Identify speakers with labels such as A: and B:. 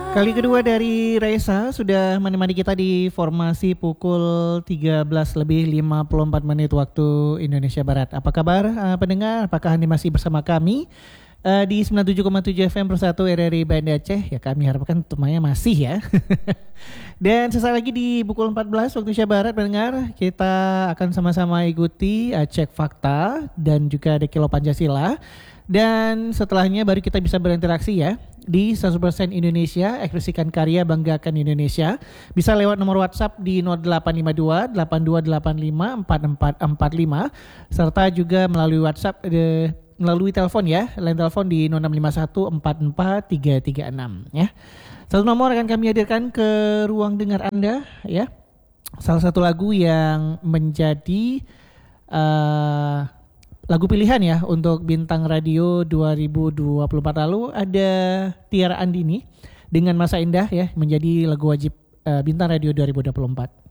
A: Kali kedua dari Reza sudah menemani kita di formasi pukul 13:54 waktu Indonesia Barat. Apa kabar pendengar? Apakah Anda masih bersama kami di 97,7 FM Persatu RRI Banda Aceh? Ya kami harapkan tentunya masih ya. Dan sesaat lagi di pukul 14 waktu Indonesia Barat pendengar, kita akan sama-sama ikuti cek fakta dan juga Dekilo Pancasila. Dan setelahnya baru kita bisa berinteraksi ya di 100% Indonesia, ekspresikan karya, banggakan Indonesia. Bisa lewat nomor WhatsApp di 0852 8285 4445 serta juga melalui WhatsApp melalui telepon ya, line telepon di 0651 44336 ya. Satu nomor akan kami hadirkan ke ruang dengar Anda ya. Salah satu lagu yang menjadi lagu pilihan ya untuk Bintang Radio 2024 lalu ada Tiara Andini dengan Masa Indah ya menjadi lagu wajib Bintang Radio 2024.